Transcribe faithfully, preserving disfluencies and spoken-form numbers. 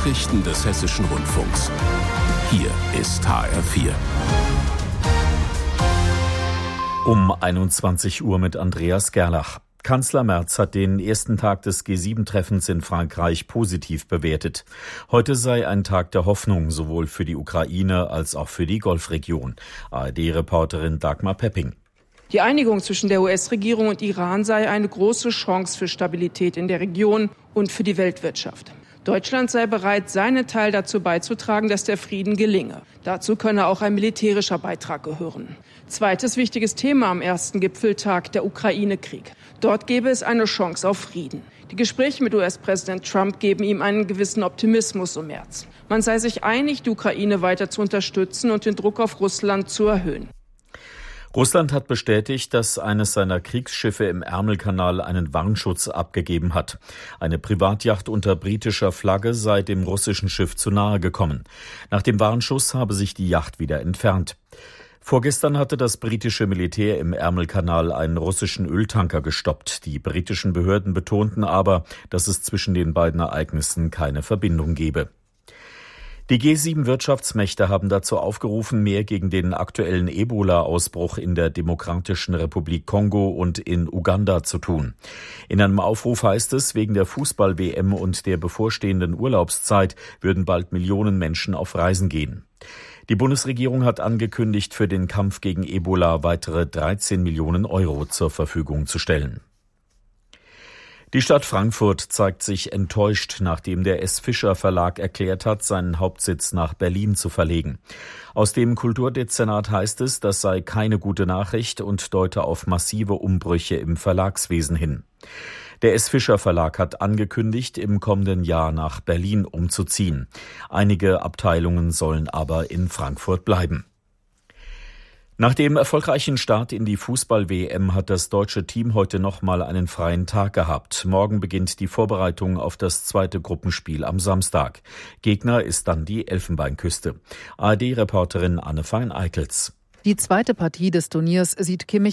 Nachrichten des Hessischen Rundfunks. Hier ist H R vier. Um einundzwanzig Uhr mit Andreas Gerlach. Kanzler Merz hat den ersten Tag des G sieben Treffens in Frankreich positiv bewertet. Heute sei ein Tag der Hoffnung, sowohl für die Ukraine als auch für die Golfregion. A R D-Reporterin Dagmar Pepping. Die Einigung zwischen der U S-Regierung und Iran sei eine große Chance für Stabilität in der Region und für die Weltwirtschaft. Deutschland sei bereit, seinen Teil dazu beizutragen, dass der Frieden gelinge. Dazu könne auch ein militärischer Beitrag gehören. Zweites wichtiges Thema am ersten Gipfeltag, der Ukraine-Krieg. Dort gäbe es eine Chance auf Frieden. Die Gespräche mit U S-Präsident Trump geben ihm einen gewissen Optimismus im März. Man sei sich einig, die Ukraine weiter zu unterstützen und den Druck auf Russland zu erhöhen. Russland hat bestätigt, dass eines seiner Kriegsschiffe im Ärmelkanal einen Warnschutz abgegeben hat. Eine Privatjacht unter britischer Flagge sei dem russischen Schiff zu nahe gekommen. Nach dem Warnschuss habe sich die Yacht wieder entfernt. Vorgestern hatte das britische Militär im Ärmelkanal einen russischen Öltanker gestoppt. Die britischen Behörden betonten aber, dass es zwischen den beiden Ereignissen keine Verbindung gebe. Die G sieben Wirtschaftsmächte haben dazu aufgerufen, mehr gegen den aktuellen Ebola-Ausbruch in der Demokratischen Republik Kongo und in Uganda zu tun. In einem Aufruf heißt es, wegen der Fußball-W M und der bevorstehenden Urlaubszeit würden bald Millionen Menschen auf Reisen gehen. Die Bundesregierung hat angekündigt, für den Kampf gegen Ebola weitere dreizehn Millionen Euro zur Verfügung zu stellen. Die Stadt Frankfurt zeigt sich enttäuscht, nachdem der S. Fischer Verlag erklärt hat, seinen Hauptsitz nach Berlin zu verlegen. Aus dem Kulturdezernat heißt es, das sei keine gute Nachricht und deute auf massive Umbrüche im Verlagswesen hin. Der S. Fischer Verlag hat angekündigt, im kommenden Jahr nach Berlin umzuziehen. Einige Abteilungen sollen aber in Frankfurt bleiben. Nach dem erfolgreichen Start in die Fußball-W M hat das deutsche Team heute nochmal einen freien Tag gehabt. Morgen beginnt die Vorbereitung auf das zweite Gruppenspiel am Samstag. Gegner ist dann die Elfenbeinküste. A R D-Reporterin Anne Fein-Eickels. Die zweite Partie des Turniers sieht Kimmich